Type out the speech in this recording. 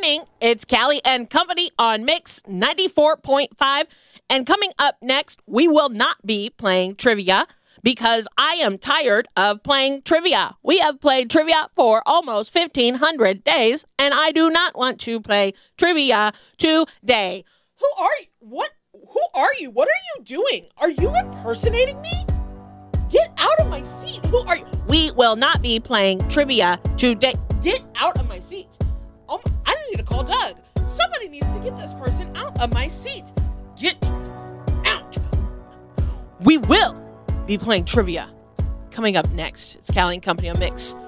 morning. It's Callie and Company on Mix 94.5. And coming up next, we will not be playing trivia because I am tired of playing trivia. We have played trivia for almost 1,500 days, and I do not want to play trivia today. Who are you? What? Who are you? What are you doing? Are you impersonating me? Get out of my seat. Who are you? We will not be playing trivia today. Get out of my seat. Oh, I need to call Doug. Somebody needs to get this person out of my seat. Get out. We will be playing trivia. Coming up next, it's Callie and Company on Mix